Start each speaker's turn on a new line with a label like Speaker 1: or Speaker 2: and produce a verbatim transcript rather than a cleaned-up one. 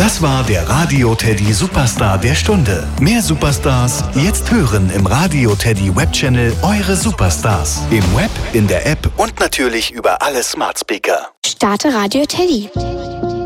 Speaker 1: Das war der Radio Teddy Superstar der Stunde. Mehr Superstars jetzt hören im Radio Teddy Webchannel Eure Superstars. Im Web, in der App und natürlich über alle Smart Speaker.
Speaker 2: Starte Radio Teddy.